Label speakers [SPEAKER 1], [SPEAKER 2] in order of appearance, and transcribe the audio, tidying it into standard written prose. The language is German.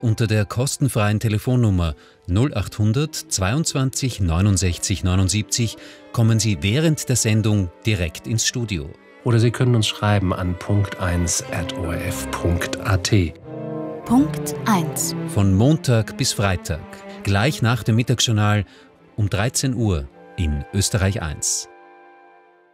[SPEAKER 1] Unter der kostenfreien Telefonnummer 0800 22 69 79 kommen Sie während der Sendung direkt ins Studio.
[SPEAKER 2] Oder Sie können uns schreiben an punkt1@orf.at.
[SPEAKER 3] Punkt 1.
[SPEAKER 1] Von Montag bis Freitag, gleich nach dem Mittagsjournal um 13 Uhr in Österreich 1.